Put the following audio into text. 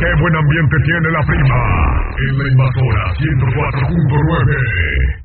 ¡Qué buen ambiente tiene la prima! En la invasora 104.9.